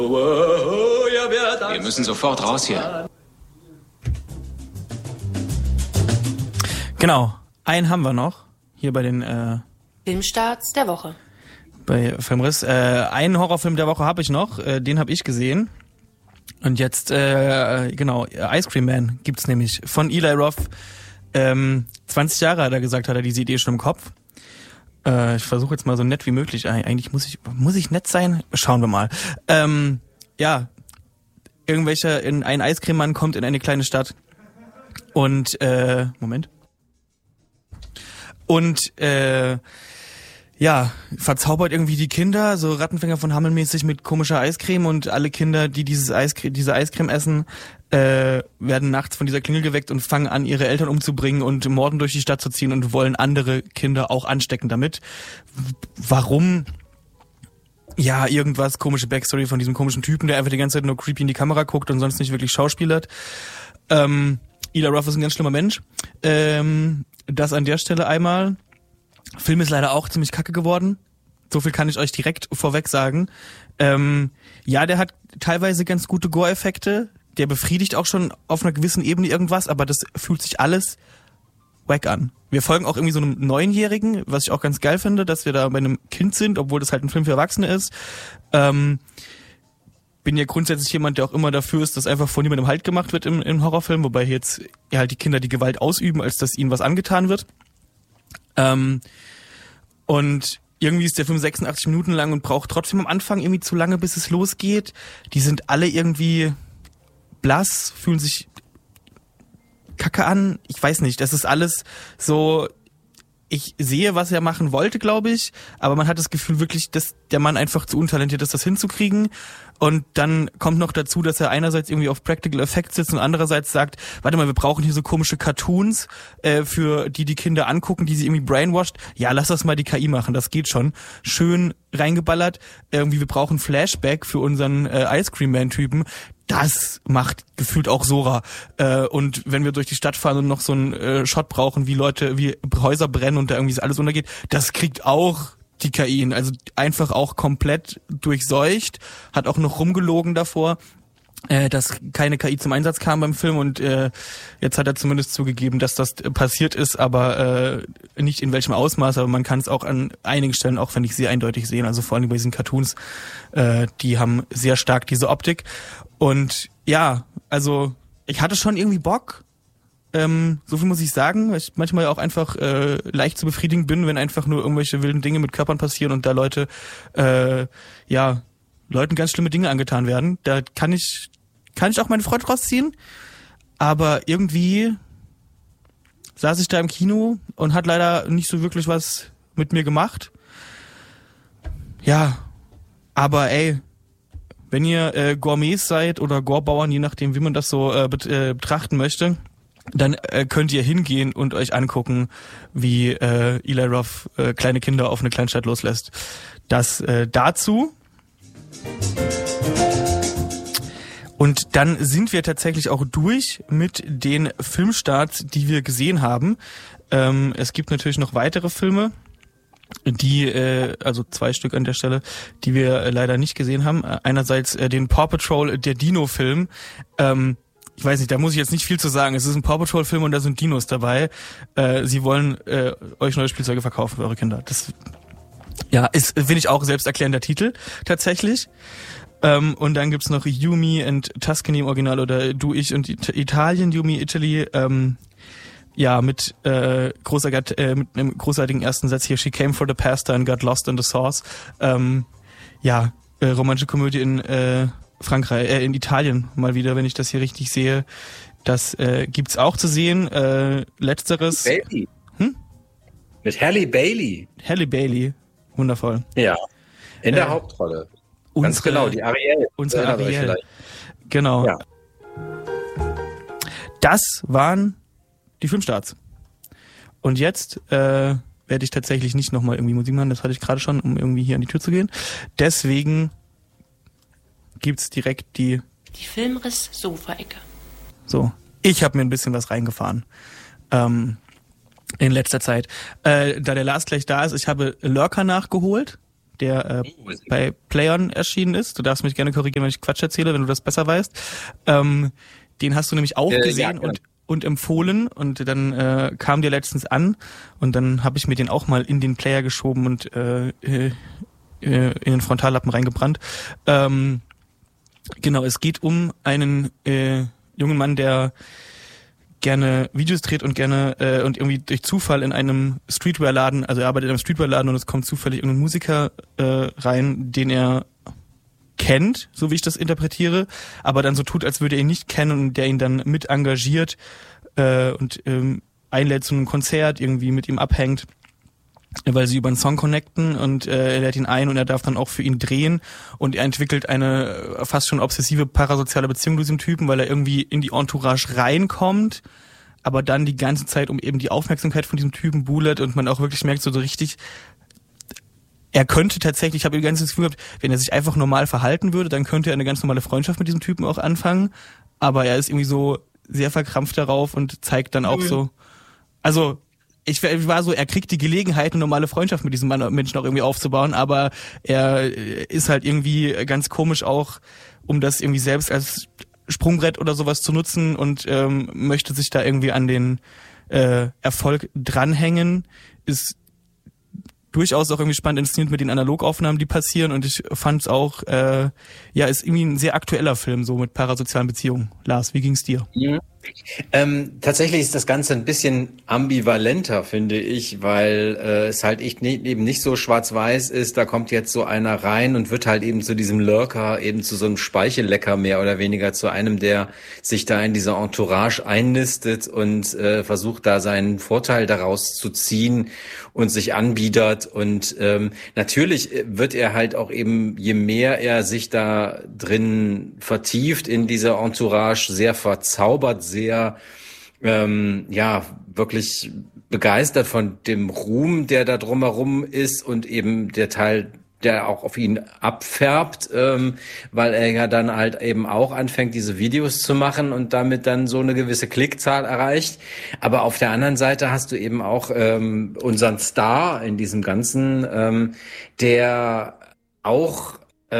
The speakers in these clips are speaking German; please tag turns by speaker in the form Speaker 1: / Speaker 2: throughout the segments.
Speaker 1: Wir müssen sofort raus hier.
Speaker 2: Genau, einen haben wir noch hier bei den
Speaker 3: Filmstarts der Woche.
Speaker 2: Bei Filmriss. Einen Horrorfilm der Woche habe ich noch, den habe ich gesehen. Und jetzt, genau, Ice Cream Man gibt's nämlich von Eli Roth. 20 Jahre hat er gesagt, hat er diese Idee schon im Kopf. Ich versuche jetzt mal so nett wie möglich. Eigentlich muss ich nett sein? Schauen wir mal. Ja, ein Eiscrememann kommt in eine kleine Stadt und ja, verzaubert irgendwie die Kinder, so Rattenfänger von Hameln-mäßig mit komischer Eiscreme, und alle Kinder, die diese Eiscreme essen, werden nachts von dieser Klingel geweckt und fangen an, ihre Eltern umzubringen und morden durch die Stadt zu ziehen und wollen andere Kinder auch anstecken damit. Warum? Ja, irgendwas, komische Backstory von diesem komischen Typen, der einfach die ganze Zeit nur creepy in die Kamera guckt und sonst nicht wirklich schauspielert. Eli Roth ist ein ganz schlimmer Mensch. Das an der Stelle einmal. Film ist leider auch ziemlich kacke geworden. So viel kann ich euch direkt vorweg sagen. Ja, der hat teilweise ganz gute Gore-Effekte. Der befriedigt auch schon auf einer gewissen Ebene irgendwas, aber das fühlt sich alles wack an. Wir folgen auch irgendwie so einem 9-Jährigen, was ich auch ganz geil finde, dass wir da bei einem Kind sind, obwohl das halt ein Film für Erwachsene ist. Bin ja grundsätzlich jemand, der auch immer dafür ist, dass einfach von niemandem Halt gemacht wird im Horrorfilm, wobei jetzt ja halt die Kinder die Gewalt ausüben, als dass ihnen was angetan wird. Und irgendwie ist der Film 86 Minuten lang und braucht trotzdem am Anfang irgendwie zu lange, bis es losgeht. Die sind alle irgendwie blass, fühlen sich kacke an. Ich weiß nicht, das ist alles so, ich sehe, was er machen wollte, glaube ich, aber man hat das Gefühl wirklich, dass der Mann einfach zu untalentiert ist, das hinzukriegen. Und dann kommt noch dazu, dass er einerseits irgendwie auf Practical Effects sitzt und andererseits sagt, warte mal, wir brauchen hier so komische Cartoons, für die Kinder angucken, die sie irgendwie brainwashed. Ja, lass das mal die KI machen, das geht schon. Schön reingeballert. Irgendwie, wir brauchen Flashback für unseren Ice Cream Man Typen. Das macht gefühlt auch Sora. Und wenn wir durch die Stadt fahren und noch so einen Shot brauchen, wie Häuser brennen und da irgendwie alles untergeht, das kriegt auch die KI, also einfach auch komplett durchseucht, hat auch noch rumgelogen davor, dass keine KI zum Einsatz kam beim Film, und jetzt hat er zumindest zugegeben, dass das passiert ist, aber nicht in welchem Ausmaß, aber man kann es auch an einigen Stellen auch, finde ich, sehr eindeutig sehen, also vor allem bei diesen Cartoons, die haben sehr stark diese Optik, und ja, also ich hatte schon irgendwie Bock. So viel muss ich sagen, weil ich manchmal auch einfach leicht zu befriedigen bin, wenn einfach nur irgendwelche wilden Dinge mit Körpern passieren und da Leuten ganz schlimme Dinge angetan werden. Da kann ich auch meine Freude rausziehen, aber irgendwie saß ich da im Kino und hat leider nicht so wirklich was mit mir gemacht. Ja, aber ey, wenn ihr Gourmets seid oder Gorbauern, je nachdem, wie man das so betrachten möchte, dann könnt ihr hingehen und euch angucken, wie Eli Roth kleine Kinder auf eine Kleinstadt loslässt. Das dazu. Und dann sind wir tatsächlich auch durch mit den Filmstarts, die wir gesehen haben. Es gibt natürlich noch weitere Filme, die, also 2 Stück an der Stelle, die wir leider nicht gesehen haben. Einerseits den Paw Patrol, der Dino-Film. Ich weiß nicht, da muss ich jetzt nicht viel zu sagen. Es ist ein Paw Patrol-Film und da sind Dinos dabei. Sie wollen euch neue Spielzeuge verkaufen für eure Kinder. Das ist, finde ich, auch selbsterklärender Titel tatsächlich. Und dann gibt's noch You, Me and Tuscany im Original oder Du, Ich und Italien, You, Me, Italy. Mit einem großartigen ersten Satz hier. She came for the pasta and got lost in the sauce. Romantische Komödie in Frankreich, in Italien mal wieder, wenn ich das hier richtig sehe. Das gibt's auch zu sehen. Letzteres.
Speaker 4: Bailey. Mit Halle Bailey.
Speaker 2: Halle Bailey. Wundervoll.
Speaker 4: Ja. In der Hauptrolle. Ganz genau, die Ariel.
Speaker 2: Unsere Ariel. Genau. Ja. Das waren die Filmstarts. Und jetzt werde ich tatsächlich nicht nochmal irgendwie Musik machen, das hatte ich gerade schon, um irgendwie hier an die Tür zu gehen. Deswegen gibt's direkt die
Speaker 3: Filmriss-Sofa-Ecke.
Speaker 2: So, ich habe mir ein bisschen was reingefahren in letzter Zeit. Da der Lars gleich da ist, ich habe Lurker nachgeholt. der bei Playern erschienen ist. Du darfst mich gerne korrigieren, wenn ich Quatsch erzähle, wenn du das besser weißt. Den hast du nämlich auch gesehen und empfohlen und dann kam der letztens an und dann habe ich mir den auch mal in den Player geschoben und in den Frontallappen reingebrannt. Genau, es geht um einen jungen Mann, der gerne Videos dreht und gerne und irgendwie durch Zufall in einem Streetwear-Laden, also er arbeitet in einem Streetwear-Laden und es kommt zufällig irgendein Musiker rein, den er kennt, so wie ich das interpretiere, aber dann so tut, als würde er ihn nicht kennen und der ihn dann mit engagiert und einlädt zu einem Konzert, irgendwie mit ihm abhängt, weil sie über einen Song connecten und er lädt ihn ein und er darf dann auch für ihn drehen und er entwickelt eine fast schon obsessive parasoziale Beziehung zu diesem Typen, weil er irgendwie in die Entourage reinkommt, aber dann die ganze Zeit um eben die Aufmerksamkeit von diesem Typen buhlt und man auch wirklich merkt, so richtig, er könnte tatsächlich, ich habe die ganze Zeit das Gefühl gehabt, wenn er sich einfach normal verhalten würde, dann könnte er eine ganz normale Freundschaft mit diesem Typen auch anfangen, aber er ist irgendwie so sehr verkrampft darauf und zeigt dann auch so, also ich war so, er kriegt die Gelegenheit, eine normale Freundschaft mit diesem Menschen auch irgendwie aufzubauen, aber er ist halt irgendwie ganz komisch auch, um das irgendwie selbst als Sprungbrett oder sowas zu nutzen und möchte sich da irgendwie an den Erfolg dranhängen, ist durchaus auch irgendwie spannend inszeniert mit den Analogaufnahmen, die passieren und ich fand es auch, ist irgendwie ein sehr aktueller Film, so mit parasozialen Beziehungen. Lars, wie ging's dir?
Speaker 4: Ja. Tatsächlich ist das Ganze ein bisschen ambivalenter, finde ich, weil es halt eben nicht so schwarz-weiß ist, da kommt jetzt so einer rein und wird halt eben zu diesem Lurker, eben zu so einem Speichellecker mehr oder weniger, zu einem, der sich da in dieser Entourage einnistet und versucht da seinen Vorteil daraus zu ziehen und sich anbiedert und natürlich wird er halt auch eben, je mehr er sich da drin vertieft in dieser Entourage, sehr verzaubert, sehr wirklich begeistert von dem Ruhm, der da drumherum ist und eben der Teil, der auch auf ihn abfärbt, weil er ja dann halt eben auch anfängt, diese Videos zu machen und damit dann so eine gewisse Klickzahl erreicht. Aber auf der anderen Seite hast du eben auch unseren Star in diesem Ganzen, der auch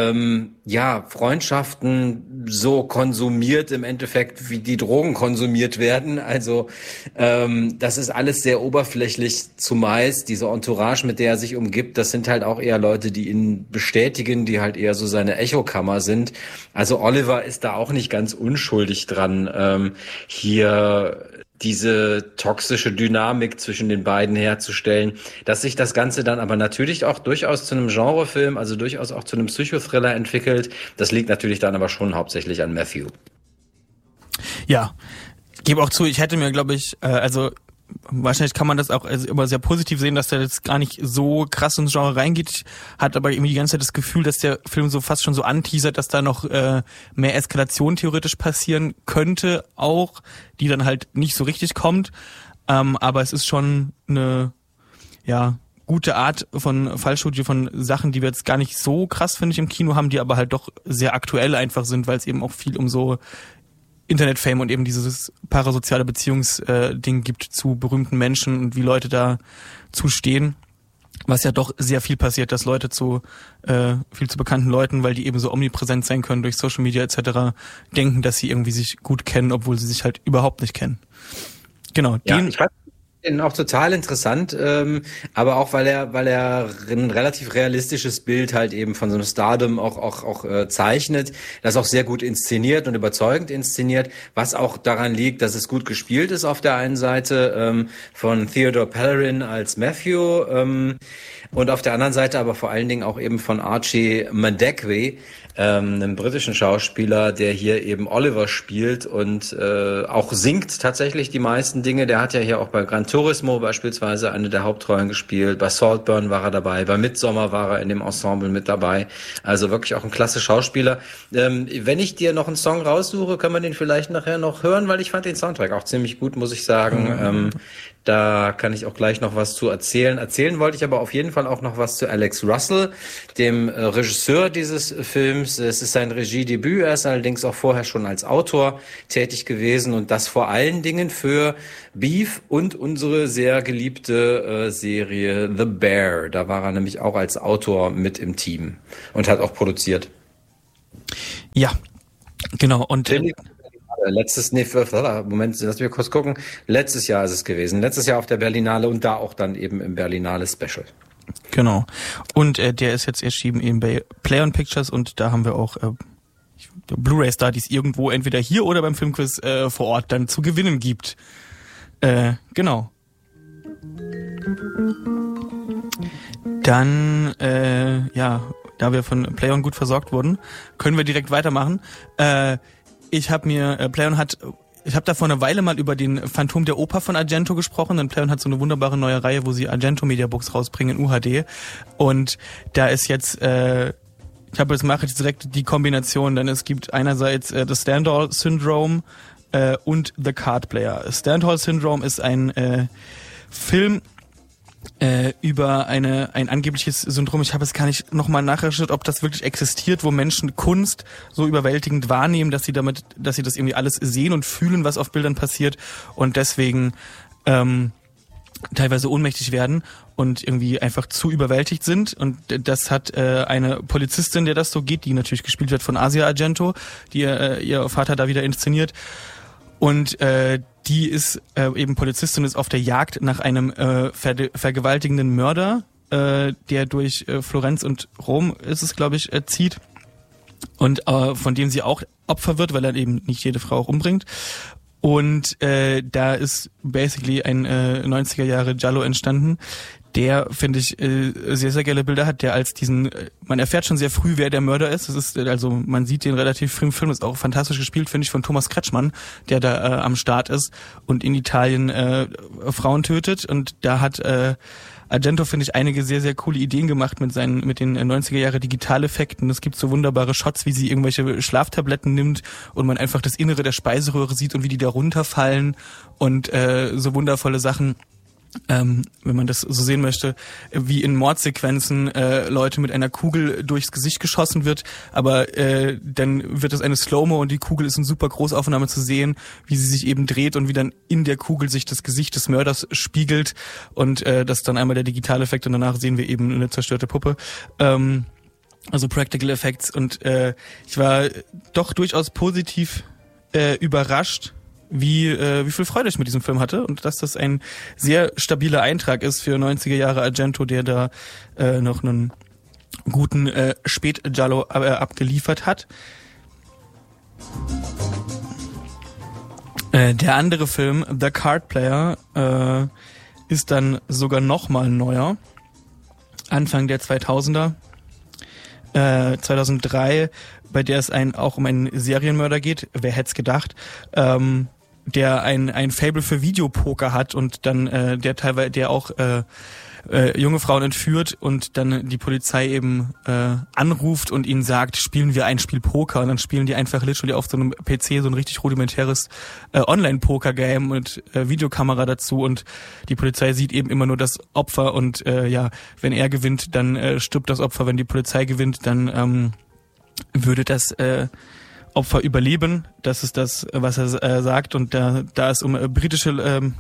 Speaker 4: Freundschaften so konsumiert im Endeffekt, wie die Drogen konsumiert werden. Also das ist alles sehr oberflächlich zumeist. Diese Entourage, mit der er sich umgibt, das sind halt auch eher Leute, die ihn bestätigen, die halt eher so seine Echokammer sind. Also Oliver ist da auch nicht ganz unschuldig dran, hier diese toxische Dynamik zwischen den beiden herzustellen, dass sich das Ganze dann aber natürlich auch durchaus zu einem Genrefilm, also durchaus auch zu einem Psychothriller entwickelt. Das liegt natürlich dann aber schon hauptsächlich an Matthew.
Speaker 2: Ja, gebe auch zu, ich hätte mir, glaube ich, wahrscheinlich kann man das auch immer sehr positiv sehen, dass der jetzt gar nicht so krass ins Genre reingeht, hat aber irgendwie die ganze Zeit das Gefühl, dass der Film so fast schon so anteasert, dass da noch mehr Eskalation theoretisch passieren könnte auch, die dann halt nicht so richtig kommt, aber es ist schon eine gute Art von Fallstudie von Sachen, die wir jetzt gar nicht so krass, finde ich, im Kino haben, die aber halt doch sehr aktuell einfach sind, weil es eben auch viel um so Internetfame und eben dieses parasoziale Beziehungsding gibt zu berühmten Menschen und wie Leute da zustehen, was ja doch sehr viel passiert, dass Leute zu viel zu bekannten Leuten, weil die eben so omnipräsent sein können durch Social Media etc., denken, dass sie irgendwie sich gut kennen, obwohl sie sich halt überhaupt nicht kennen. Genau.
Speaker 4: Ja, ich fand den auch total interessant, aber auch weil er ein relativ realistisches Bild halt eben von so einem Stardom auch zeichnet, das auch sehr gut inszeniert und überzeugend inszeniert, was auch daran liegt, dass es gut gespielt ist auf der einen Seite von Theodore Pellerin als Matthew und auf der anderen Seite aber vor allen Dingen auch eben von Archie Madekwe, einem britischen Schauspieler, der hier eben Oliver spielt und auch singt tatsächlich die meisten Dinge. Der hat ja hier auch bei Gran Turismo beispielsweise eine der Hauptrollen gespielt. Bei Saltburn war er dabei. Bei Midsommar war er in dem Ensemble mit dabei. Also wirklich auch ein klasse Schauspieler. Wenn ich dir noch einen Song raussuche, können wir den vielleicht nachher noch hören, weil ich fand den Soundtrack auch ziemlich gut, muss ich sagen. Da kann ich auch gleich noch was zu erzählen. Erzählen wollte ich aber auf jeden Fall auch noch was zu Alex Russell, dem Regisseur dieses Films. Es ist sein Regiedebüt. Er ist allerdings auch vorher schon als Autor tätig gewesen und das vor allen Dingen für Beef und unsere sehr geliebte Serie The Bear. Da war er nämlich auch als Autor mit im Team und hat auch produziert.
Speaker 2: Ja, genau. Und
Speaker 4: Moment, lass mich kurz gucken. Letztes Jahr ist es gewesen. Letztes Jahr auf der Berlinale und da auch dann eben im Berlinale Special.
Speaker 2: Genau. Und der ist jetzt erschienen eben bei Play on Pictures und da haben wir auch Blu-rays da, die es irgendwo entweder hier oder beim Filmquiz vor Ort dann zu gewinnen gibt. Genau. Dann, da wir von Play-On gut versorgt wurden, können wir direkt weitermachen. Ich habe da vor einer Weile mal über den Phantom der Oper von Argento gesprochen, denn Play-On hat so eine wunderbare neue Reihe, wo sie Argento Mediabooks rausbringen in UHD. Und da ist jetzt, mache ich direkt die Kombination, denn es gibt einerseits das Stendhal Syndrome und The Card Player. Stendhal Syndrome ist ein Film über ein angebliches Syndrom. Ich habe es gar nicht nochmal nachrecherchiert, ob das wirklich existiert, wo Menschen Kunst so überwältigend wahrnehmen, dass sie das irgendwie alles sehen und fühlen, was auf Bildern passiert und deswegen teilweise ohnmächtig werden und irgendwie einfach zu überwältigt sind. Und das hat eine Polizistin, der das so geht, die natürlich gespielt wird von Asia Argento, die ihr Vater da wieder inszeniert. Und die ist eben Polizistin, ist auf der Jagd nach einem vergewaltigenden Mörder, der durch Florenz und Rom ist es, glaube ich, zieht und von dem sie auch Opfer wird, weil er eben nicht jede Frau auch umbringt. Und da ist basically ein 90er Jahre Giallo entstanden, der, finde ich, sehr, sehr geile Bilder hat, der als man erfährt schon sehr früh, wer der Mörder ist. Das ist, also man sieht den relativ früh im Film, ist auch fantastisch gespielt, finde ich, von Thomas Kretschmann, der da am Start ist und in Italien Frauen tötet. Und da hat Argento, finde ich, einige sehr, sehr coole Ideen gemacht mit den 90er Jahre Digitaleffekten. Es gibt so wunderbare Shots, wie sie irgendwelche Schlaftabletten nimmt und man einfach das Innere der Speiseröhre sieht und wie die da runterfallen und so wundervolle Sachen. Wenn man das so sehen möchte, wie in Mordsequenzen Leute mit einer Kugel durchs Gesicht geschossen wird, aber dann wird es eine Slow-Mo und die Kugel ist in super Großaufnahme zu sehen, wie sie sich eben dreht und wie dann in der Kugel sich das Gesicht des Mörders spiegelt und das ist dann einmal der Digitaleffekt und danach sehen wir eben eine zerstörte Puppe. Also Practical Effects und ich war doch durchaus positiv überrascht, wie viel Freude ich mit diesem Film hatte und dass das ein sehr stabiler Eintrag ist für 90er Jahre Argento, der da noch einen guten Spät-Giallo abgeliefert hat. Der andere Film, The Card Player, ist dann sogar noch mal neuer. Anfang der 2000er. 2003, bei der es auch um einen Serienmörder geht. Wer hätte es gedacht? Der ein Faible für Videopoker hat und dann der auch junge Frauen entführt und dann die Polizei eben anruft und ihnen sagt, spielen wir ein Spiel Poker und dann spielen die einfach literally auf so einem PC so ein richtig rudimentäres Online-Poker-Game mit Videokamera dazu und die Polizei sieht eben immer nur das Opfer und wenn er gewinnt, dann stirbt das Opfer, wenn die Polizei gewinnt, dann würde das Opfer überleben, das ist das, was er sagt und da es um britische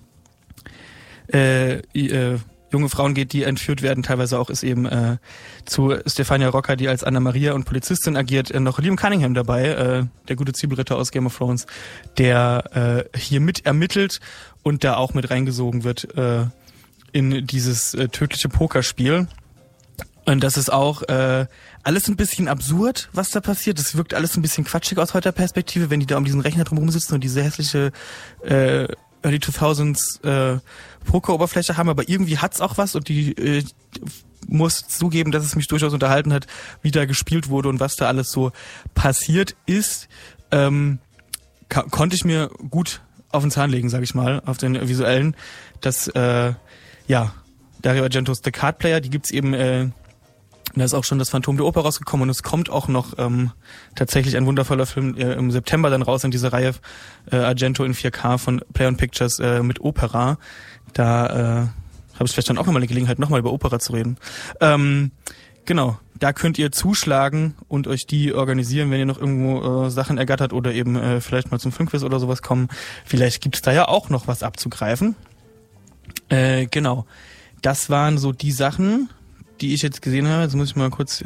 Speaker 2: junge Frauen geht, die entführt werden, teilweise auch ist eben zu Stefania Rocca, die als Anna Maria und Polizistin agiert, noch Liam Cunningham dabei, der gute Zwiebelritter aus Game of Thrones, der hier mit ermittelt und da auch mit reingesogen wird in dieses tödliche Pokerspiel. Und das ist auch alles ein bisschen absurd, was da passiert. Das wirkt alles ein bisschen quatschig aus heutiger Perspektive, wenn die da um diesen Rechner drumherum sitzen und diese hässliche Early 2000s Poker-Oberfläche haben. Aber irgendwie hat's auch was und die muss zugeben, dass es mich durchaus unterhalten hat, wie da gespielt wurde und was da alles so passiert ist. Konnte ich mir gut auf den Zahn legen, sag ich mal, auf den visuellen. Das, Dario Argentos The Card Player, die gibt's eben Da ist auch schon das Phantom der Oper rausgekommen und es kommt auch noch tatsächlich ein wundervoller Film im September dann raus in dieser Reihe Argento in 4K von Play on Pictures mit Opera. Da habe ich vielleicht dann auch nochmal eine Gelegenheit, nochmal über Opera zu reden. Genau, da könnt ihr zuschlagen und euch die organisieren, wenn ihr noch irgendwo Sachen ergattert oder eben vielleicht mal zum Filmquiz oder sowas kommen. Vielleicht gibt es da ja auch noch was abzugreifen. Genau, das waren so die Sachen, die ich jetzt gesehen habe. Jetzt muss ich mal kurz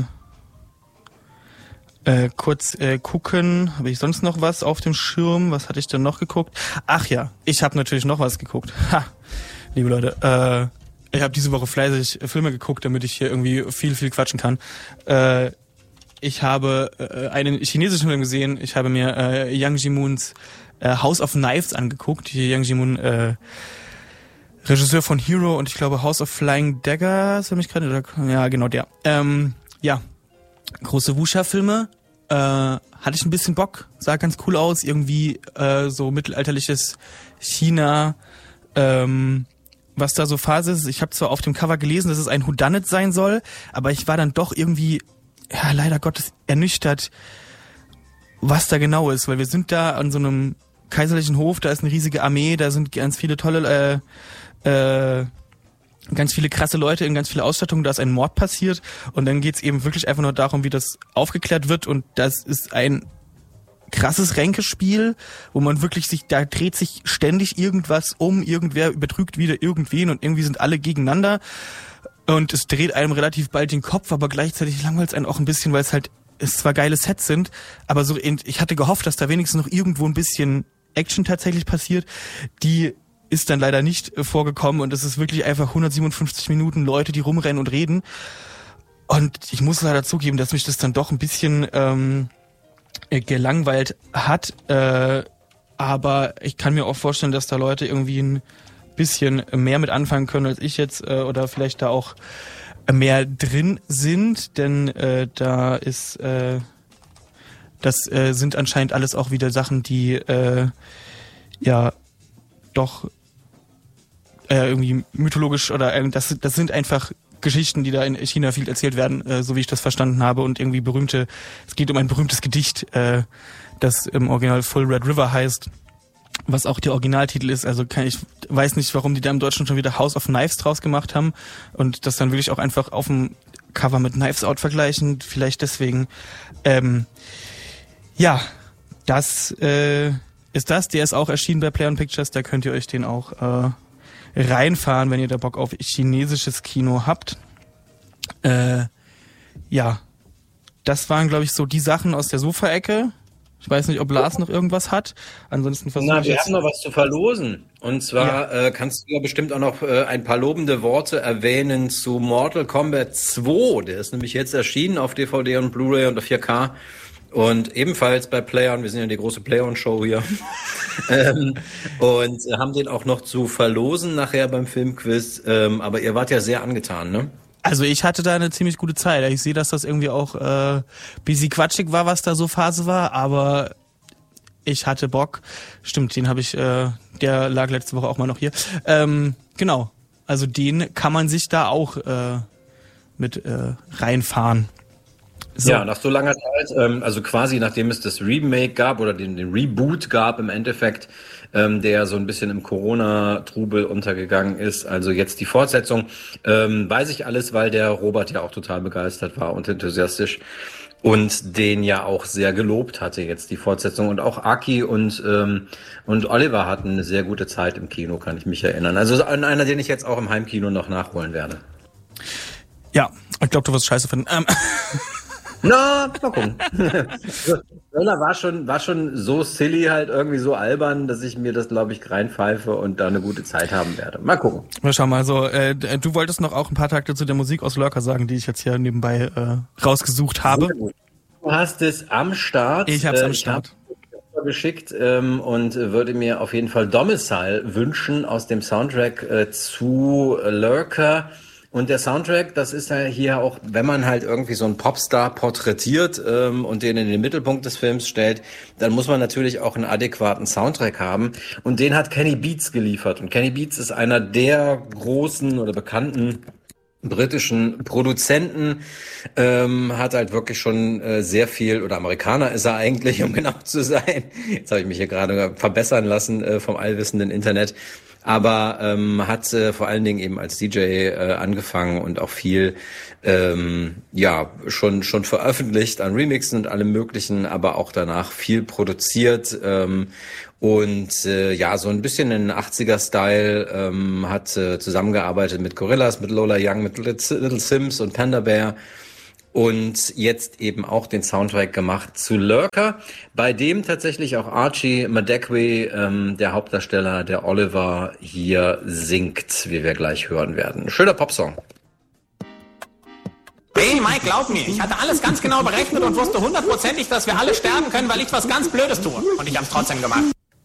Speaker 2: gucken. Habe ich sonst noch was auf dem Schirm? Was hatte ich denn noch geguckt? Ach ja, ich habe natürlich noch was geguckt. Ha, liebe Leute, ich habe diese Woche fleißig Filme geguckt, damit ich hier irgendwie viel quatschen kann. Ich habe einen chinesischen Film gesehen. Ich habe mir Yang Ji-moons House of Knives angeguckt. Yang Ji-moon, Regisseur von Hero und ich glaube House of Flying Daggers, ja, genau der. Ja, große Wuxia-Filme. Hatte ich ein bisschen Bock, sah ganz cool aus, irgendwie so mittelalterliches China, was da so Phase ist. Ich habe zwar auf dem Cover gelesen, dass es ein Whodunit sein soll, aber ich war dann doch irgendwie, ja, leider Gottes ernüchtert, was da genau ist, weil wir sind da an so einem kaiserlichen Hof, da ist eine riesige Armee, da sind ganz viele tolle ganz viele krasse Leute in ganz viele Ausstattungen, da ist ein Mord passiert und dann geht's eben wirklich einfach nur darum, wie das aufgeklärt wird und das ist ein krasses Ränkespiel, wo man wirklich da dreht sich ständig irgendwas um, irgendwer betrügt wieder irgendwen und irgendwie sind alle gegeneinander und es dreht einem relativ bald den Kopf, aber gleichzeitig langweilt es einen auch ein bisschen, weil es zwar geile Sets sind, aber so ich hatte gehofft, dass da wenigstens noch irgendwo ein bisschen Action tatsächlich passiert, die ist dann leider nicht vorgekommen und es ist wirklich einfach 157 Minuten Leute, die rumrennen und reden. Und ich muss leider zugeben, dass mich das dann doch ein bisschen gelangweilt hat. Aber ich kann mir auch vorstellen, dass da Leute irgendwie ein bisschen mehr mit anfangen können als ich jetzt oder vielleicht da auch mehr drin sind, denn da ist das sind anscheinend alles auch wieder Sachen, die ja doch irgendwie mythologisch oder das sind einfach Geschichten, die da in China viel erzählt werden, so wie ich das verstanden habe und irgendwie es geht um ein berühmtes Gedicht, das im Original Full Red River heißt, was auch der Originaltitel ist, also ich weiß nicht, warum die da im Deutschen schon wieder House of Knives draus gemacht haben und das dann wirklich auch einfach auf dem Cover mit Knives Out vergleichen, vielleicht deswegen. Ja, das ist das, der ist auch erschienen bei Play on Pictures, da könnt ihr euch den auch reinfahren, wenn ihr da Bock auf chinesisches Kino habt. Ja, das waren, glaube ich, so die Sachen aus der Sofaecke. Ich weiß nicht, ob Lars noch irgendwas hat. Ansonsten versuche ich
Speaker 4: wir haben noch was zu verlosen. Und zwar kannst du ja bestimmt auch noch ein paar lobende Worte erwähnen zu Mortal Kombat 2. Der ist nämlich jetzt erschienen auf DVD und Blu-ray und auf 4K. Und ebenfalls bei Play-On, wir sind ja die große Play-On-Show hier, und haben den auch noch zu verlosen nachher beim Filmquiz. Aber ihr wart ja sehr angetan, ne?
Speaker 2: Also ich hatte da eine ziemlich gute Zeit. Ich sehe, dass das irgendwie auch busy quatschig war, was da so Phase war, aber ich hatte Bock. Stimmt, den habe ich, der lag letzte Woche auch mal noch hier. Genau, also den kann man sich da auch mit reinfahren. So.
Speaker 4: Ja, nach so langer Zeit, also quasi nachdem es das Remake gab oder den Reboot gab im Endeffekt, der so ein bisschen im Corona-Trubel untergegangen ist, also jetzt die Fortsetzung, weiß ich alles, weil der Robert ja auch total begeistert war und enthusiastisch und den ja auch sehr gelobt hatte jetzt die Fortsetzung und auch Aki und Oliver hatten eine sehr gute Zeit im Kino, kann ich mich erinnern. Also einer, den ich jetzt auch im Heimkino noch nachholen werde.
Speaker 2: Ja, ich glaube, du wirst scheiße finden.
Speaker 4: Na, mal gucken. Trailer war schon so silly, halt irgendwie so albern, dass ich mir das, glaube ich, reinpfeife und da eine gute Zeit haben werde. Mal gucken.
Speaker 2: Na, schau mal, so, du wolltest noch auch ein paar Takte zu der Musik aus Lurker sagen, die ich jetzt hier nebenbei rausgesucht habe.
Speaker 4: Du hast es am Start.
Speaker 2: Ich hab's am Start.
Speaker 4: Geschickt und würde mir auf jeden Fall Domicile wünschen aus dem Soundtrack zu Lurker. Und der Soundtrack, das ist ja hier auch, wenn man halt irgendwie so einen Popstar porträtiert und den in den Mittelpunkt des Films stellt, dann muss man natürlich auch einen adäquaten Soundtrack haben. Und den hat Kenny Beats geliefert. Und Kenny Beats ist einer der großen oder bekannten britischen Produzenten, hat halt wirklich schon sehr viel, oder Amerikaner ist er eigentlich, um genau zu sein. Jetzt habe ich mich hier gerade verbessern lassen vom allwissenden Internet. Aber hat vor allen Dingen eben als DJ angefangen und auch viel schon veröffentlicht an Remixen und allem Möglichen, aber auch danach viel produziert und so ein bisschen in 80er-Style hat zusammengearbeitet mit Gorillaz, mit Lola Young, mit Little Sims und Panda Bear. Und jetzt eben auch den Soundtrack gemacht zu Lurker, bei dem tatsächlich auch Archie Madekwe, der Hauptdarsteller, der Oliver, hier singt, wie wir gleich hören werden. Schöner Popsong.
Speaker 5: Hey Mike, glaub mir, ich hatte alles ganz genau berechnet und wusste 100%ig, dass wir alle sterben können, weil ich was ganz Blödes tue. Und ich hab's trotzdem gemacht.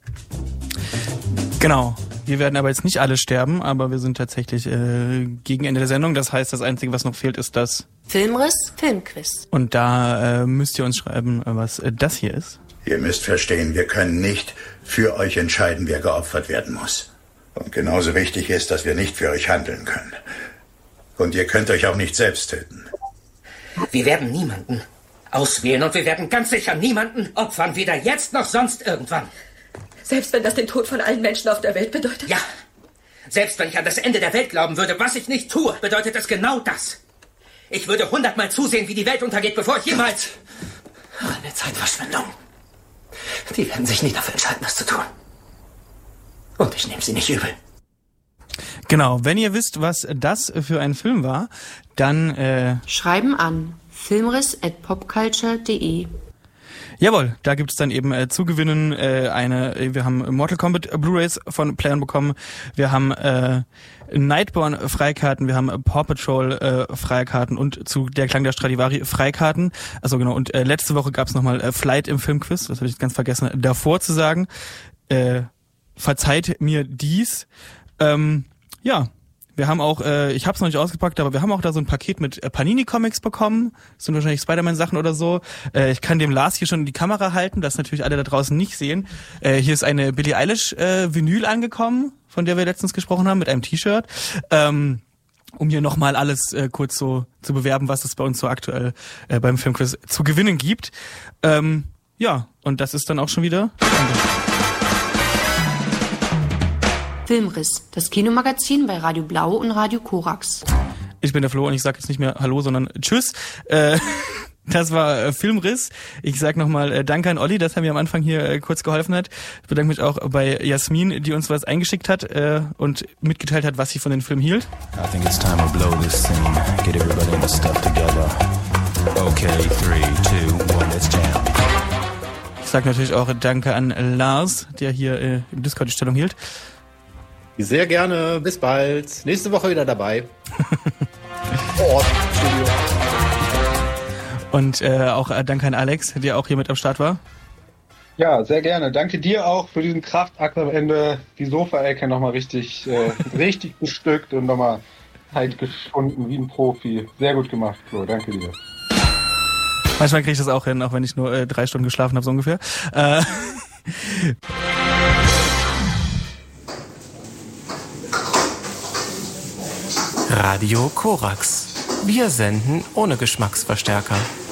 Speaker 2: Genau. Wir werden aber jetzt nicht alle sterben, aber wir sind tatsächlich gegen Ende der Sendung. Das heißt, das Einzige, was noch fehlt, ist das
Speaker 3: Filmriss, Filmquiz.
Speaker 2: Und da müsst ihr uns schreiben, was das hier ist.
Speaker 6: Ihr müsst verstehen, wir können nicht für euch entscheiden, wer geopfert werden muss. Und genauso wichtig ist, dass wir nicht für euch handeln können. Und ihr könnt euch auch nicht selbst töten.
Speaker 7: Wir werden niemanden auswählen und wir werden ganz sicher niemanden opfern, weder jetzt noch sonst irgendwann.
Speaker 8: Selbst wenn das den Tod von allen Menschen auf der Welt bedeutet?
Speaker 7: Ja. Selbst wenn ich an das Ende der Welt glauben würde, was ich nicht tue, bedeutet es genau das. Ich würde 100-mal zusehen, wie die Welt untergeht, bevor ich jemals...
Speaker 5: Eine Zeitverschwendung. Die werden sich nie dafür entscheiden, das zu tun. Und ich nehme sie nicht übel.
Speaker 2: Genau, wenn ihr wisst, was das für ein Film war, dann
Speaker 3: Schreiben an filmriss@popculture.de.
Speaker 2: Jawohl, da gibt's dann eben zu gewinnen wir haben Mortal Kombat Blu-rays von Playern bekommen, wir haben Nightborn Freikarten, wir haben Paw Patrol Freikarten und zu Der Klang der Stradivari Freikarten. Also genau, und letzte Woche gab's nochmal Flight im Filmquiz, das habe ich ganz vergessen davor zu sagen. Verzeiht mir dies. Wir haben auch, ich habe es noch nicht ausgepackt, aber wir haben auch da so ein Paket mit Panini-Comics bekommen. Das sind wahrscheinlich Spider-Man-Sachen oder so. Ich kann dem Lars hier schon in die Kamera halten, das natürlich alle da draußen nicht sehen. Hier ist eine Billie Eilish Vinyl angekommen, von der wir letztens gesprochen haben, mit einem T-Shirt. Um hier nochmal alles kurz so zu bewerben, was es bei uns so aktuell beim Filmquiz zu gewinnen gibt. Und das ist dann auch schon wieder...
Speaker 3: Filmriss, das Kinomagazin bei Radio Blau und Radio Korax.
Speaker 2: Ich bin der Flo und ich sage jetzt nicht mehr Hallo, sondern Tschüss. Das war Filmriss. Ich sag nochmal Danke an Olli, dass er mir am Anfang hier kurz geholfen hat. Ich bedanke mich auch bei Jasmin, die uns was eingeschickt hat und mitgeteilt hat, was sie von den Film hielt.
Speaker 1: I think it's time to blow this scene. Get everybody in the stuff together. Okay, 3, 2, 1, let's jam.
Speaker 2: Ich sag natürlich auch Danke an Lars, der hier im Discord die Stellung hielt.
Speaker 9: Sehr gerne, bis bald. Nächste Woche wieder dabei. Vor Ort im Studio.
Speaker 2: Und auch danke an Alex, der auch hier mit am Start war.
Speaker 10: Ja, sehr gerne. Danke dir auch für diesen Kraftakt am Ende. Die Sofaecke nochmal richtig bestückt und nochmal halt geschunden wie ein Profi. Sehr gut gemacht, Flo. Danke dir.
Speaker 2: Manchmal kriege ich das auch hin, auch wenn ich nur 3 Stunden geschlafen habe, so ungefähr.
Speaker 11: Radio Korax. Wir senden ohne Geschmacksverstärker.